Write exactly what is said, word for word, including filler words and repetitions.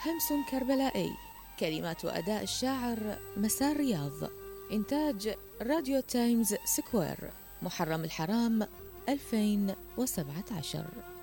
همس كربلائي، كلمات وأداء الشاعر مسار رياض. إنتاج راديو تايمز سكوير، محرم الحرام ألفين وسبعة عشر.